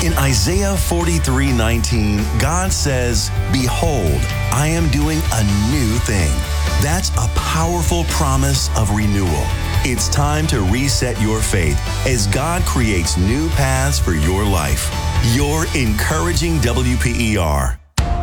In Isaiah 43:19, God says, "Behold, I am doing a new thing." That's a powerful promise of renewal. It's time to reset your faith as God creates new paths for your life. You're encouraging WPER.